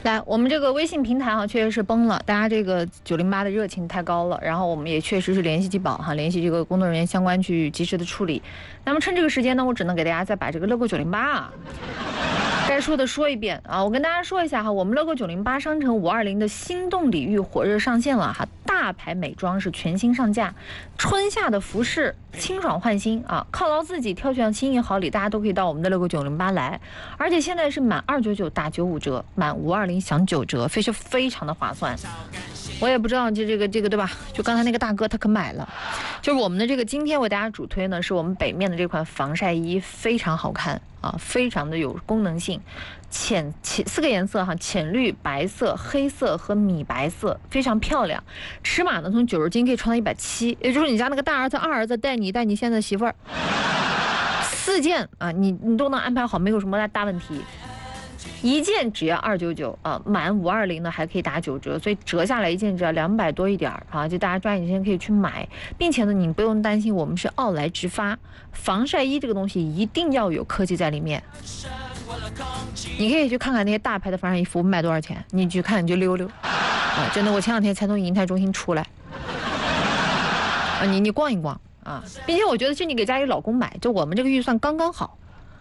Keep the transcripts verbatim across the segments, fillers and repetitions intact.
来，我们这个微信平台哈，确实是崩了，大家这个九零八的热情太高了，然后我们也确实是联系机保哈，联系这个工作人员相关去及时的处理。那么趁这个时间呢，我只能给大家再把这个乐购九零八啊，该说的说一遍啊。我跟大家说一下哈，我们乐购九零八商城五二零的心动礼遇火热上线了哈，大牌美妆是全新上架，春夏的服饰清爽换新啊，犒劳自己，挑选心意好礼，大家都可以到我们的乐购九零八来，而且现在是满二九九打九五折，满五二零享九折，非是非常的划算。我也不知道就这个这个对吧？就刚才那个大哥他可买了，就是我们的这个今天为大家主推呢，是我们北面的这款防晒衣，非常好看啊，非常的有功能性，浅浅四个颜色哈，浅绿、白色、黑色和米白色，非常漂亮。尺码呢从九十斤可以穿到一百七，也就是你家那个大儿子、二儿子带你带你现在媳妇儿，四件啊，你你都能安排好，没有什么大大问题。一件只要二九九啊，满五二零呢还可以打九折，所以折下来一件只要两百多一点啊，就大家抓紧时间可以去买，并且呢，你不用担心，我们是奥莱直发，防晒衣这个东西一定要有科技在里面。你可以去看看那些大牌的防晒衣服卖多少钱，你去看你就溜溜啊，真的，我前两天才从银泰中心出来啊，你你逛一逛啊，并且我觉得就你给家里老公买，就我们这个预算刚刚好。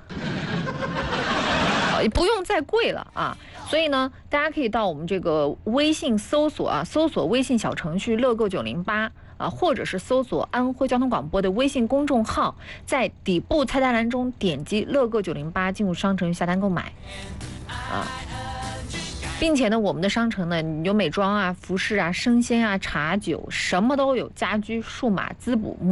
不用再贵了啊，所以呢，大家可以到我们这个微信搜索啊，搜索微信小程序乐购九零八啊，或者是搜索安徽交通广播的微信公众号，在底部菜单栏中点击乐购九零八进入商城下单购买啊，并且呢，我们的商城呢有美妆啊、服饰啊、生鲜啊、茶酒，什么都有，家居、数码、滋补。